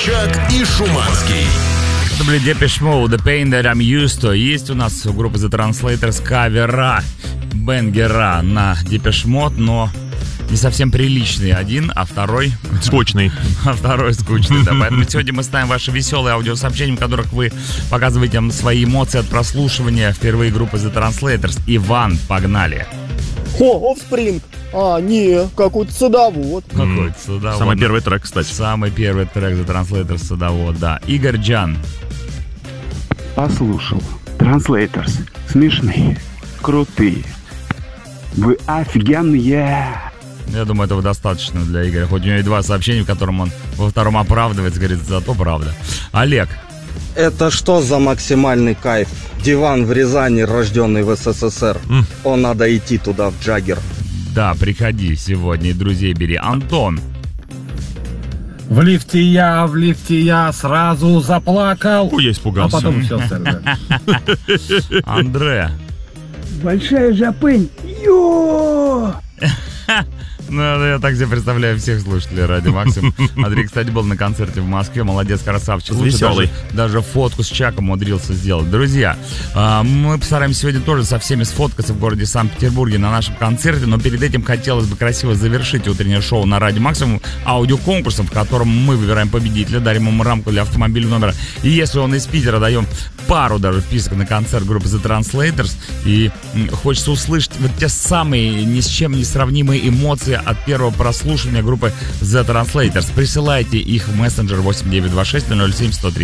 Собчак и Шуманский. Это были Depeche Mode, The Pain That I'm Used To. Есть у нас у группы The Translators кавера бенгера на Depeche Mode, но не совсем приличный один, а второй... Скучный. А второй скучный, да. Поэтому сегодня мы ставим ваши веселые аудиосообщения, в которых вы показываете нам свои эмоции от прослушивания впервые группы The Translators. Иван, погнали. Offspring. Не, какой-то садовод. Какой-то садовод. Самый первый трек, кстати. Самый первый трек The Translators садовод, да. Игорь Джан. Послушал. Translators. Смешные. Крутые. Вы офигенные. Я думаю, этого достаточно для Игоря. Хоть у него и два сообщения, в котором он во втором оправдывается, говорит, зато правда. Олег. Это что за максимальный кайф? Диван в Рязани, рожденный в СССР. О, надо идти туда, в Джаггер. Да, приходи сегодня и друзей бери. Антон. В лифте я сразу заплакал. Я испугался. А потом все остальное. Андре. Большая жопынь. Йо! Ну, я так себе представляю всех слушателей Радио Максимум. Андрей, кстати, был на концерте в Москве. Молодец, красавчик. Веселый. Даже фотку с Чаком умудрился сделать. Друзья, мы постараемся сегодня тоже со всеми сфоткаться в городе Санкт-Петербурге на нашем концерте. Но перед этим хотелось бы красиво завершить утреннее шоу на Радио Максимум аудиоконкурсом, в котором мы выбираем победителя, дарим ему рамку для автомобильного номера. И если он из Питера, даем пару даже вписок на концерт группы The Translators. И хочется услышать вот те самые ни с чем не сравнимые эмоции от первого прослушивания группы The Translators. Присылайте их в мессенджер 8926 007 103.